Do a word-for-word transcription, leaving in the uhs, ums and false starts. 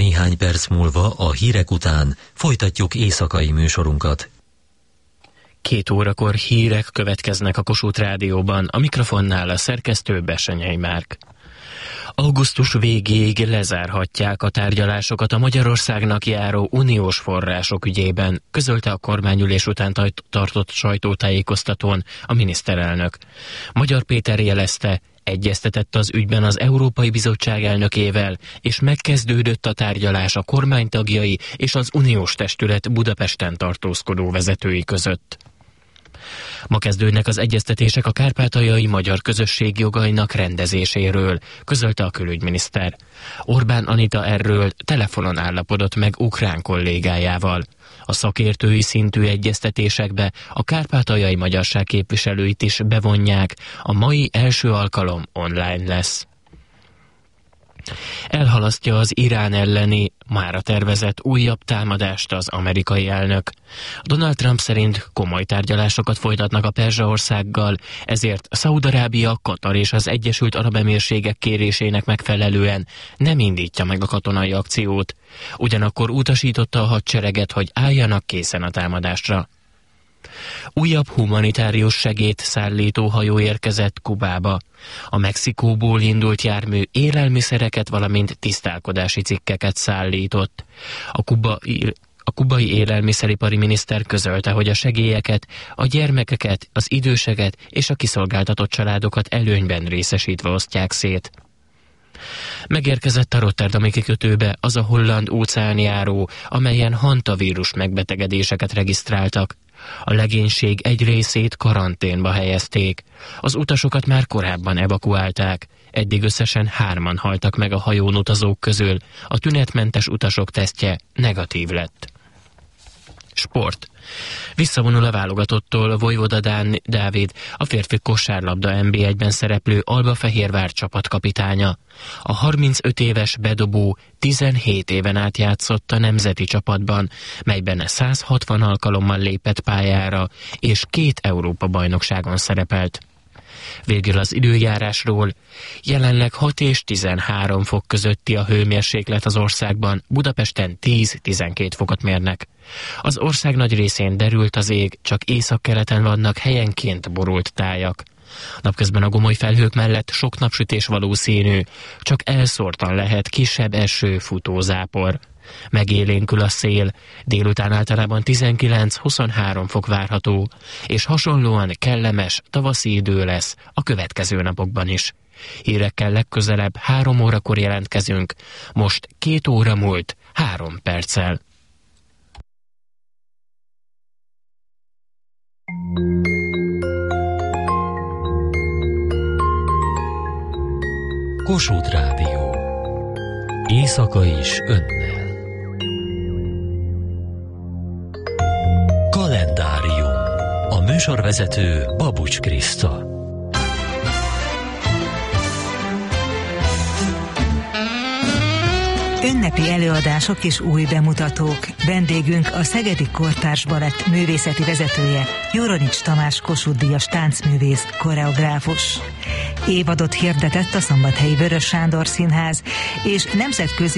Néhány perc múlva a hírek után folytatjuk éjszakai műsorunkat. Két órakor hírek következnek a Kossuth Rádióban, a mikrofonnál a szerkesztő Bessenyei Márk. Augusztus végéig lezárhatják a tárgyalásokat a Magyarországnak járó uniós források ügyében, közölte a kormányülés után tartott sajtótájékoztatón a miniszterelnök. Magyar Péter jelezte, egyeztetett az ügyben az Európai Bizottság elnökével, és megkezdődött a tárgyalás a kormánytagjai és az uniós testület Budapesten tartózkodó vezetői között. Ma kezdődnek az egyeztetések a kárpátaljai magyar közösség jogainak rendezéséről, közölte a külügyminiszter. Orbán Anita erről telefonon állapodott meg ukrán kollégájával. A szakértői szintű egyeztetésekbe a kárpátaljai magyarság képviselőit is bevonják, a mai első alkalom online lesz. Elhalasztja az Irán elleni, mára tervezett újabb támadást az amerikai elnök. Donald Trump szerint komoly tárgyalásokat folytatnak a Perzsa-országgal, ezért Szaúd-Arábia, Katar és az Egyesült Arab Emírségek kérésének megfelelően nem indítja meg a katonai akciót. Ugyanakkor utasította a hadsereget, hogy álljanak készen a támadásra. Újabb humanitárius segélyt szállító hajó érkezett Kubába. A Mexikóból indult jármű élelmiszereket, valamint tisztálkodási cikkeket szállított. A, Kuba, a kubai élelmiszeripari miniszter közölte, hogy a segélyeket, a gyermekeket, az időseket és a kiszolgáltatott családokat előnyben részesítve osztják szét. Megérkezett a rotterdami kikötőbe az a holland óceánjáró, amelyen hantavírus megbetegedéseket regisztráltak. A legénység egy részét karanténba helyezték. Az utasokat már korábban evakuálták. Eddig összesen hárman haltak meg a hajón utazók közül. A tünetmentes utasok tesztje negatív lett. Sport. Visszavonul a válogatottól Vojvoda Dán Dávid, a férfi kosárlabda en bé egyben szereplő Albafehérvár csapatkapitánya. A harmincöt éves bedobó tizenhét éven át játszott a nemzeti csapatban, melyben száz hatvan alkalommal lépett pályára, és két Európa-bajnokságon szerepelt. Végül az időjárásról. Jelenleg hat és tizenhárom fok közötti a hőmérséklet az országban, Budapesten tíz-tizenkét fokot mérnek. Az ország nagy részén derült az ég, csak északkeleten vannak helyenként borult tájak. Napközben a gomoly felhők mellett sok napsütés valószínű, csak elszórtan lehet kisebb eső, futózápor. Megélénkül a szél, délután általában tizenkilenc-huszonhárom fok várható, és hasonlóan kellemes tavaszi idő lesz a következő napokban is. Hírekkel legközelebb három órakor jelentkezünk, most két óra múlt három perccel. Kossuth Rádió. Éjszaka is önnel. Kalendárium. A műsorvezető Babucs Kriszta. Ünnepi előadások és új bemutatók. Vendégünk a Szegedi Kortárs Balett művészeti vezetője, Joronics Tamás Kossuth-díjas táncművész, koreográfus. Évadot hirdetett a szombathelyi Vörös Sándor Színház, és nemzetközi